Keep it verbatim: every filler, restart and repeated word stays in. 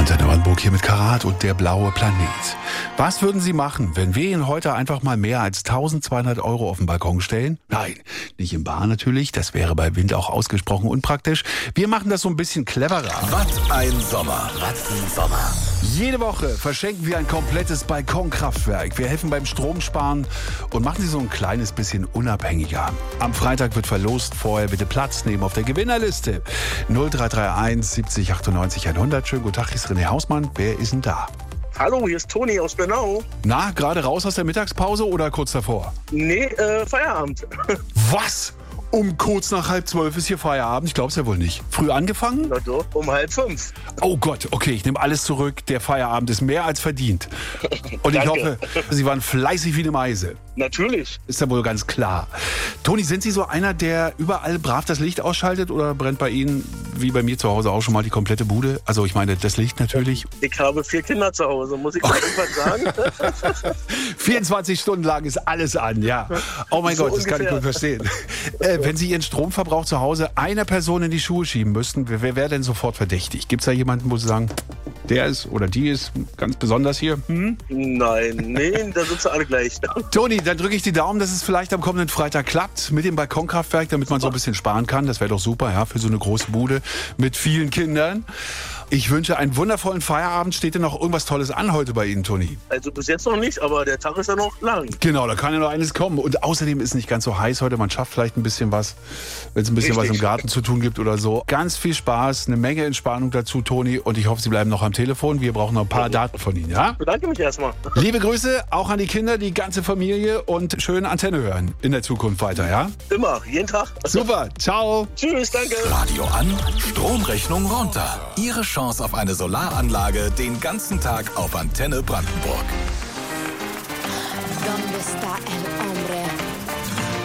Antenne Brandenburg hier mit Karat und der blaue Planet. Was würden Sie machen, wenn wir Ihnen heute einfach mal mehr als tausendzweihundert Euro auf den Balkon stellen? Nein, nicht im Bar natürlich, das wäre bei Wind auch ausgesprochen unpraktisch. Wir machen das so ein bisschen cleverer. Was ein Sommer, was ein Sommer. Jede Woche verschenken wir ein komplettes Balkonkraftwerk. Wir helfen beim Stromsparen und machen Sie so ein kleines bisschen unabhängiger. Am Freitag wird verlost, vorher bitte Platz nehmen auf der Gewinnerliste. null drei drei eins siebzig achtundneunzig hundert. Schönen guten Tag, hier ist René Hausmann. Wer ist denn da? Hallo, hier ist Toni aus Bernau. Na, gerade raus aus der Mittagspause oder kurz davor? Nee, äh, Feierabend. Was? Um kurz nach halb zwölf ist hier Feierabend? Ich glaub's ja wohl nicht. Früh angefangen? Na doch, um halb fünf. Oh Gott, okay, ich nehme alles zurück. Der Feierabend ist mehr als verdient. Und ich Danke. hoffe, Sie waren fleißig wie eine Meise. Natürlich. Ist ja wohl ganz klar. Toni, sind Sie so einer, der überall brav das Licht ausschaltet oder brennt bei Ihnen, wie bei mir zu Hause, auch schon mal die komplette Bude? Also ich meine, das Licht natürlich. Ich habe vier Kinder zu Hause, muss ich mal irgendwas sagen? vierundzwanzig Stunden lang ist alles an, ja. Oh mein So Gott, das kann ich ungefähr. gut verstehen. Äh, wenn Sie Ihren Stromverbrauch zu Hause einer Person in die Schuhe schieben müssten, wer, wer wäre denn sofort verdächtig? Gibt es da jemanden, wo Sie sagen, der ist oder die ist ganz besonders hier? Hm? Nein, nee, da sind sie alle gleich. Toni, dann drücke ich die Daumen, dass es vielleicht am kommenden Freitag klappt mit dem Balkonkraftwerk, damit man so ein bisschen sparen kann. Das wäre doch super, ja, für so eine große Bude mit vielen Kindern. Ich wünsche einen wundervollen Feierabend. Steht denn noch irgendwas Tolles an heute bei Ihnen, Toni? Also bis jetzt noch nicht, aber der Tag ist ja noch lang. Genau, da kann ja noch eines kommen. Und außerdem ist es nicht ganz so heiß heute. Man schafft vielleicht ein bisschen was, wenn es ein bisschen Richtig. was im Garten zu tun gibt oder so. Ganz viel Spaß, eine Menge Entspannung dazu, Toni. Und ich hoffe, Sie bleiben noch am Telefon. Wir brauchen noch ein paar Daten von Ihnen, ja? Bedanke mich erstmal. Liebe Grüße auch an die Kinder, die ganze Familie und schön Antenne hören in der Zukunft weiter, ja? Immer, jeden Tag. Super, ciao. Tschüss, danke. Radio an, Stromrechnung runter. Ihre Chance auf eine Solaranlage den ganzen Tag auf Antenne Brandenburg. ¿Dónde está el